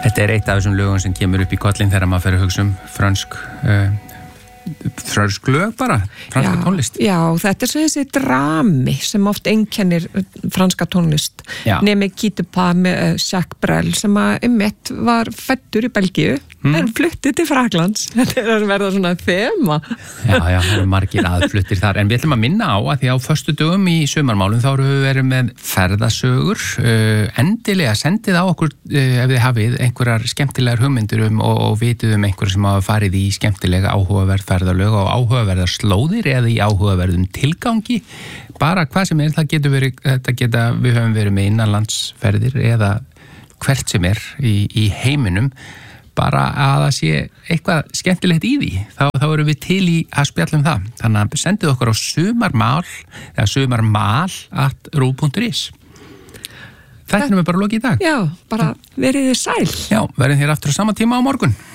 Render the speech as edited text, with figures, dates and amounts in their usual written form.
Þetta eitt af þessum lögum sem kemur upp í kollin þegar maður fer að hugsa frönsk lög bara, franska tónlist. Já, þetta þessi drami sem oft einkennir franska tónlist. Nemi Kitepa með Jacques Brel sem að var fæddur í Belgíu en flutti til Fraklands. Þetta að verða svona þema. Já, það eru margir aðfluttir þar. En við ætlum að minna á að því á föstudögum í sumarmálum þá erum við verið með ferðasögur. Endilega sendið á okkur ef þið hafið einhverjar skemmtilegar hugmyndir og vitið einhver sem hafa farið í skemmtilega áhugaverð ferðalög og áhugaverðar slóðir eða í áhugaverðum tilgangi. Bara hvað sem það við höfum verið með innanlandsferðir eða hvert sem í heiminum. Bara að það sé eitthvað skemmtilegt í því. Þá erum við til í að spjalla það. Þannig að sendið okkur á sumarmal@ru.is. Þetta er bara lokið í dag. Já, bara verið þið sæl. Já, verðum hér aftur á sama tíma á morgun.